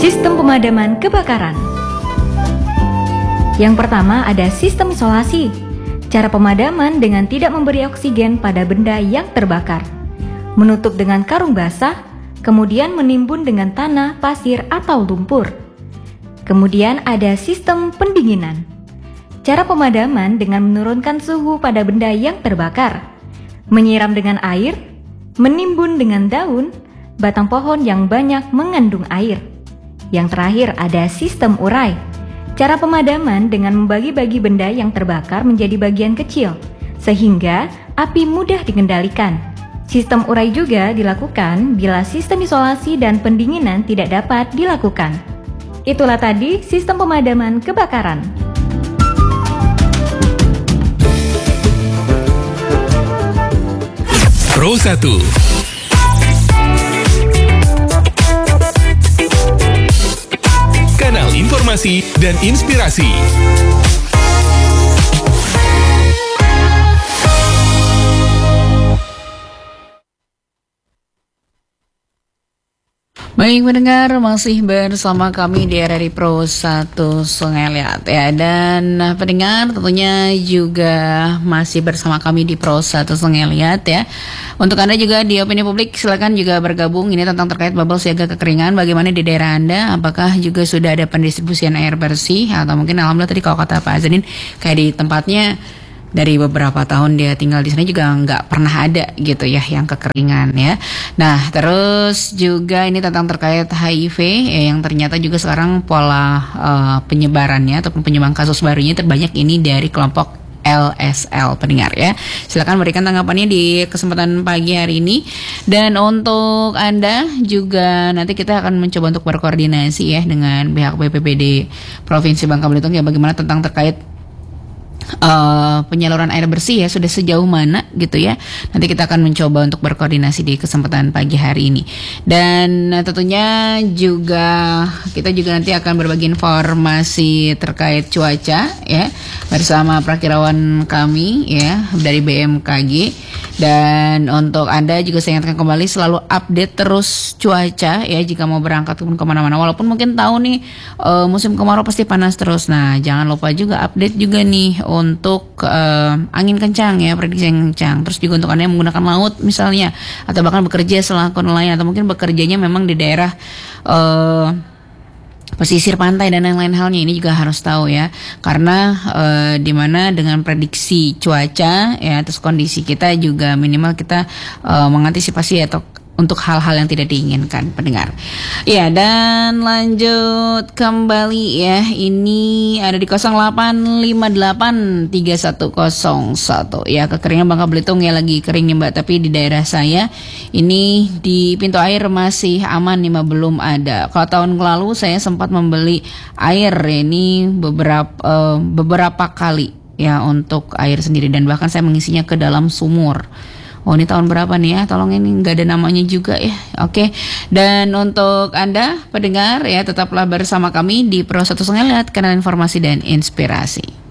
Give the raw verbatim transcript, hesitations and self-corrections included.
Sistem pemadaman kebakaran. Yang pertama ada sistem isolasi. Cara pemadaman dengan tidak memberi oksigen pada benda yang terbakar. Menutup dengan karung basah, kemudian menimbun dengan tanah, pasir, atau lumpur. Kemudian ada sistem pendinginan. Cara pemadaman dengan menurunkan suhu pada benda yang terbakar. Menyiram dengan air, menimbun dengan daun, batang pohon yang banyak mengandung air. Yang terakhir ada sistem urai. Cara pemadaman dengan membagi-bagi benda yang terbakar menjadi bagian kecil, sehingga api mudah dikendalikan. Sistem urai juga dilakukan bila sistem isolasi dan pendinginan tidak dapat dilakukan. Itulah tadi sistem pemadaman kebakaran. Pro satu. Kanal informasi dan inspirasi. Baik pendengar, masih bersama kami di R R I Pro satu Sungai Liat ya. Dan pendengar tentunya juga masih bersama kami di Pro satu Sungai Liat ya. Untuk Anda juga di Opini Publik silakan juga bergabung. Ini tentang terkait bubble siaga kekeringan. Bagaimana di daerah Anda? Apakah juga sudah ada pendistribusian air bersih? Atau mungkin alhamdulillah tadi kalau kata Pak Azadin kayak di tempatnya dari beberapa tahun dia tinggal di sana juga nggak pernah ada gitu ya yang kekeringan ya. Nah terus juga ini tentang terkait H I V ya, yang ternyata juga sekarang pola uh, penyebarannya ataupun penyebaran kasus barunya terbanyak ini dari kelompok L S L pendengar ya. Silakan berikan tanggapannya di kesempatan pagi hari ini. Dan untuk Anda juga nanti kita akan mencoba untuk berkoordinasi ya dengan pihak B P B D Provinsi Bangka Belitung ya, bagaimana tentang terkait Uh, penyaluran air bersih ya, sudah sejauh mana gitu ya. Nanti kita akan mencoba untuk berkoordinasi di kesempatan pagi hari ini. Dan uh, tentunya juga kita juga nanti akan berbagi informasi terkait cuaca ya bersama prakirawan kami ya dari B M K G. Dan untuk Anda juga saya ingatkan kembali selalu update terus cuaca ya jika mau berangkat pun kemana-mana. Walaupun mungkin tahu nih uh, musim kemarau pasti panas terus. Nah jangan lupa juga update juga nih untuk uh, angin kencang ya, prediksi yang kencang. Terus juga untuk Anda yang menggunakan laut misalnya, atau bahkan bekerja selaku nelayan, atau mungkin bekerjanya memang di daerah uh, pesisir pantai dan lain-lain halnya, ini juga harus tahu ya, karena uh, dimana dengan prediksi cuaca ya, terus kondisi kita juga minimal kita uh, mengantisipasi atau untuk hal-hal yang tidak diinginkan pendengar. Ya, dan lanjut kembali ya. Ini ada di nol delapan lima delapan tiga satu nol satu. Ya, kekeringan Bangka Belitung ya lagi kering nih Mbak, tapi di daerah saya ini di pintu air masih aman nih Mbak, belum ada. Kalau tahun lalu saya sempat membeli air ini beberapa uh, beberapa kali ya untuk air sendiri, dan bahkan saya mengisinya ke dalam sumur. Oh ini tahun berapa nih ya, tolong ini nggak ada namanya juga ya. Oke, dan untuk Anda pendengar ya tetaplah bersama kami di Pro satu Sungai Liat, kanal informasi dan inspirasi.